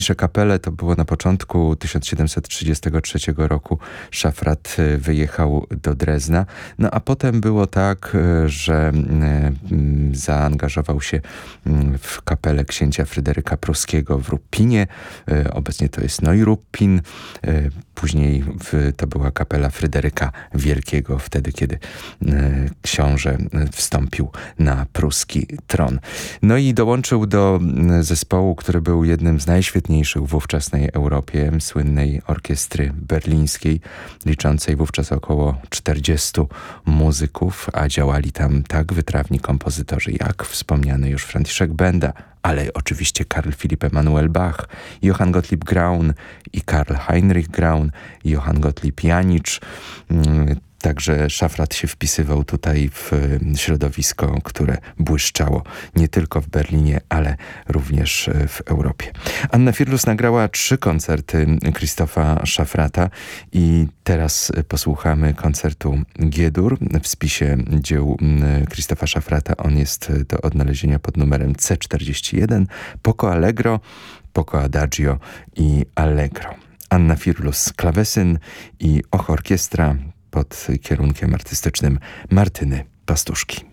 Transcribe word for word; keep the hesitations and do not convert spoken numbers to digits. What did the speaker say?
kapelę to było na początku tysiąc siedemset trzydziestego trzeciego roku. Szafrat wyjechał do Drezna. No a potem było tak, że zaangażował się w kapelę księcia Fryderyka Pruskiego w Ruppinie. Obecnie to jest Neuruppin. Później to była kapela Fryderyka Wielkiego, wtedy kiedy książę wstąpił na pruski tron. No i dołączył do zespołu, który był jednym z najświetniejszych w ówczesnej Europie, słynnej orkiestry berlińskiej, liczącej wówczas około czterdziestu muzyków, a działali tam tak wytrawni kompozytorzy jak wspomniany już Franciszek Benda, ale oczywiście Karl Philipp Emanuel Bach, Johann Gottlieb Graun i Karl Heinrich Graun, Johann Gottlieb Janicz. Także Szafrat się wpisywał tutaj w środowisko, które błyszczało nie tylko w Berlinie, ale również w Europie. Anna Firlus nagrała trzy koncerty Krzysztofa Szafrata i teraz posłuchamy koncertu G-dur. W spisie dzieł Krzysztofa Szafrata on jest do odnalezienia pod numerem C czterdzieści jeden, Poco Allegro, Poco Adagio i Allegro. Anna Firlus, klawesyn i och orkiestra pod kierunkiem artystycznym Martyny Pastuszki.